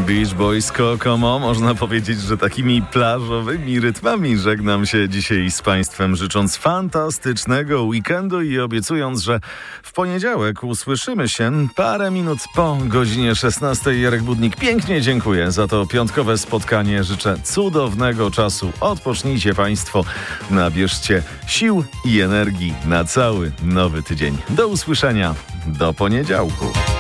Beach Boys Kokomo. Można powiedzieć, że takimi plażowymi rytmami żegnam się dzisiaj z Państwem, życząc fantastycznego weekendu i obiecując, że w poniedziałek usłyszymy się parę minut po godzinie 16. Jarek Budnik, pięknie dziękuję za to piątkowe spotkanie. Życzę cudownego czasu. Odpocznijcie Państwo, nabierzcie sił i energii na cały nowy tydzień. Do usłyszenia. Do poniedziałku.